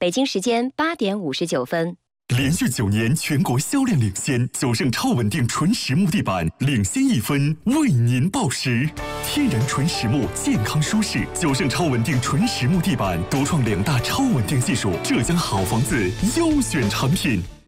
北京时间8点59分。 连续9年全国销量领先，久胜超稳定纯实木地板领先1分，为您报时。天然纯实木，健康舒适，久胜超稳定纯实木地板独创2大超稳定技术，浙江好房子优选产品。